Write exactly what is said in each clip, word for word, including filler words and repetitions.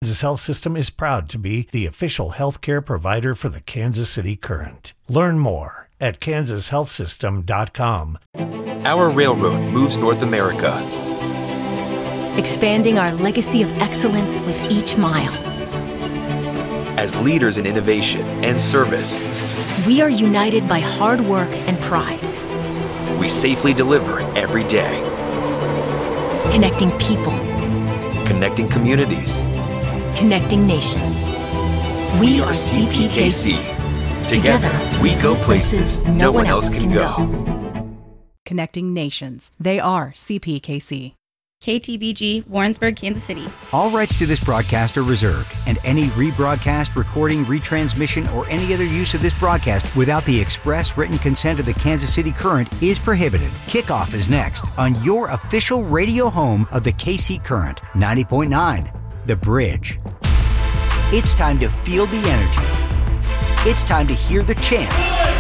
Kansas Health System is proud to be the official healthcare provider for the Kansas City Current. Learn more at kansas health system dot com. Our railroad moves North America, expanding our legacy of excellence with each mile. As leaders in innovation and service, we are united by hard work and pride. We safely deliver every day, connecting people, connecting communities, connecting nations. We, we are C P K C. Together, we go places no one else can go. Connecting nations. They are C P K C. K T B G, Warrensburg, Kansas City. All rights to this broadcast are reserved, and any rebroadcast, recording, retransmission, or any other use of this broadcast without the express written consent of the Kansas City Current is prohibited. Kickoff is next on your official radio home of the K C Current, ninety point nine, The Bridge. It's time to feel the energy. It's time to hear the chant.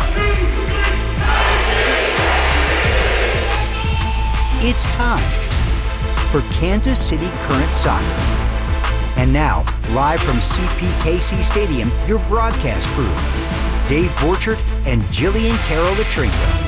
It's time for Kansas City Current Soccer. And now, live from C P K C Stadium, your broadcast crew, Dave Borchert and Jillian Carroll Latringa.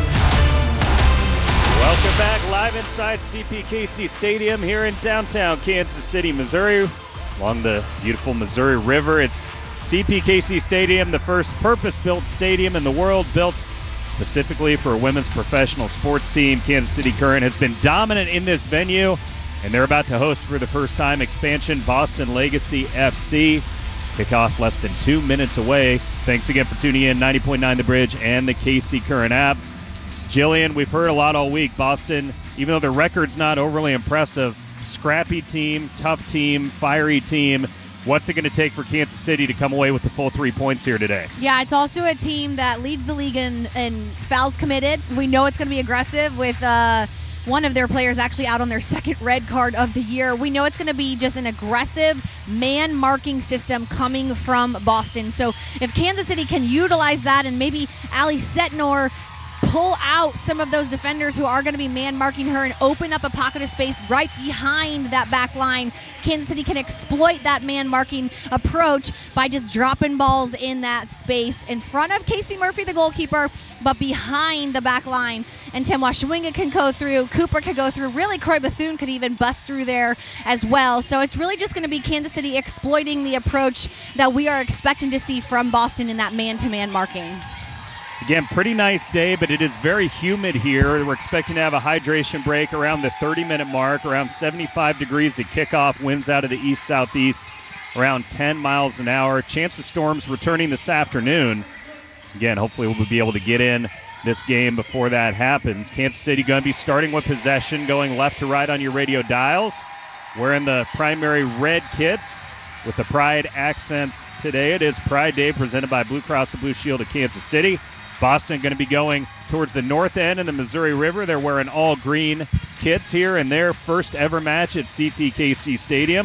Welcome back live inside C P K C Stadium here in downtown Kansas City, Missouri, along the beautiful Missouri River. It's C P K C Stadium, the first purpose-built stadium in the world, built specifically for a women's professional sports team. Kansas City Current has been dominant in this venue, and they're about to host for the first time expansion Boston Legacy F C. Kickoff less than two minutes away. Thanks again for tuning in, ninety point nine The Bridge and the K C Current app. Jillian, we've heard a lot all week. Boston, even though their record's not overly impressive, scrappy team, tough team, fiery team. What's it going to take for Kansas City to come away with the full three points here today? Yeah, it's also a team that leads the league in, in fouls committed. We know it's going to be aggressive with uh, one of their players actually out on their second red card of the year. We know it's going to be just an aggressive man-marking system coming from Boston. So if Kansas City can utilize that and maybe Ali Setnor pull out some of those defenders who are going to be man-marking her and open up a pocket of space right behind that back line, Kansas City can exploit that man-marking approach by just dropping balls in that space in front of Casey Murphy, the goalkeeper, but behind the back line. And Tim Washawinga can go through, Cooper can go through, really Croy Bethune could even bust through there as well. So it's really just going to be Kansas City exploiting the approach that we are expecting to see from Boston in that man-to-man marking. Again, pretty nice day, but it is very humid here. We're expecting to have a hydration break around the thirty-minute mark, around seventy-five degrees at kickoff, winds out of the east-southeast, around ten miles an hour. Chance of storms returning this afternoon. Again, hopefully we'll be able to get in this game before that happens. Kansas City going to be starting with possession, going left to right on your radio dials. Wearing the primary red kits with the Pride accents today. It is Pride Day presented by Blue Cross and Blue Shield of Kansas City. Boston going to be going towards the north end in the Missouri River. They're wearing all green kits here in their first ever match at C P K C Stadium.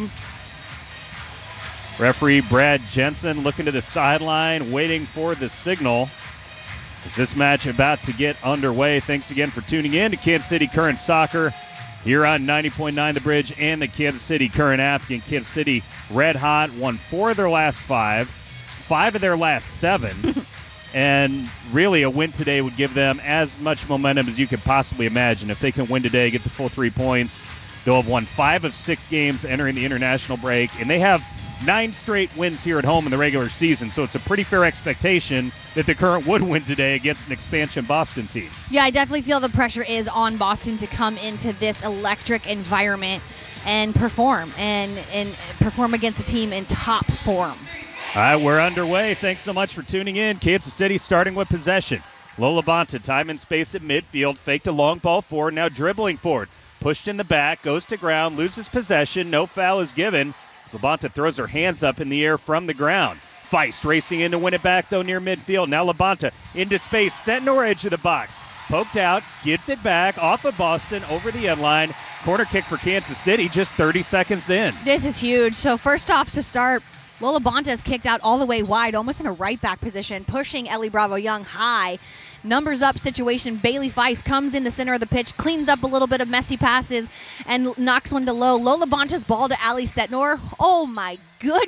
Referee Brad Jensen looking to the sideline, waiting for the signal. Is this match about to get underway? Thanks again for tuning in to Kansas City Current Soccer here on ninety point nine The Bridge and the Kansas City Current app. Again, Kansas City red hot, won four of their last five, five of their last seven. And really a win today would give them as much momentum as you could possibly imagine. If they can win today, get the full three points, they'll have won five of six games entering the international break. And they have nine straight wins here at home in the regular season. So it's a pretty fair expectation that the Current would win today against an expansion Boston team. Yeah, I definitely feel the pressure is on Boston to come into this electric environment and perform and, and perform against a team in top form. All right, we're underway. Thanks so much for tuning in. Kansas City starting with possession. Lola Bonta, time and space at midfield, faked a long ball forward, now dribbling forward. Pushed in the back, goes to ground, loses possession, no foul is given. As LaBonta throws her hands up in the air from the ground. Feist racing in to win it back, though, near midfield. Now LaBonta into space, Setnor edge of the box. Poked out, gets it back, off of Boston, over the end line. Corner kick for Kansas City, just thirty seconds in. This is huge. So first off, to start, Lola Bonta is kicked out all the way wide, almost in a right back position, pushing Ellie Bravo Young high. Numbers up situation. Bailey Feist comes in the center of the pitch, cleans up a little bit of messy passes, and knocks one to low. Lola Bonta's ball to Ali Setnor. Oh my goodness.